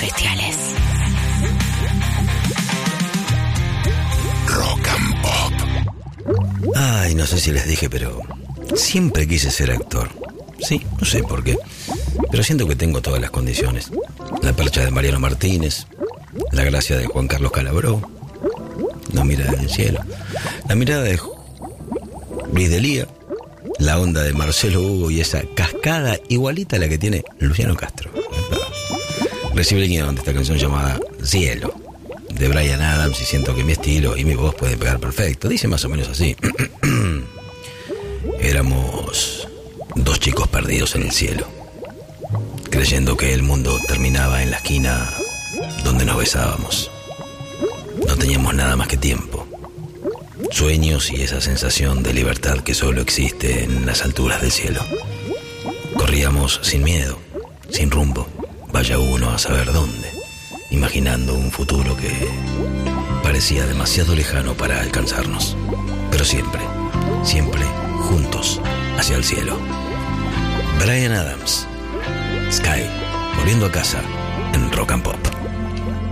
bestiales. Rock and Pop. Ay, no sé si les dije, pero siempre quise ser actor. Sí, no sé por qué, pero siento que tengo todas las condiciones. La percha de Mariano Martínez, la gracia de Juan Carlos Calabró, la mirada del cielo, la mirada de Luis Delía, la onda de Marcelo Hugo y esa cascada igualita a la que tiene Luciano Castro. Recibe el guión de esta canción llamada Cielo, de Bryan Adams, y siento que mi estilo y mi voz pueden pegar perfecto. Dice más o menos así. Éramos dos chicos perdidos en el cielo, creyendo que el mundo terminaba en la esquina donde nos besábamos. No teníamos nada más que tiempo, sueños y esa sensación de libertad que solo existe en las alturas del cielo. Corríamos sin miedo, sin rumbo, vaya uno a saber dónde, imaginando un futuro que parecía demasiado lejano para alcanzarnos, pero siempre, siempre juntos hacia el cielo. Bryan Adams, Sky, volviendo a casa en Rock and Pop.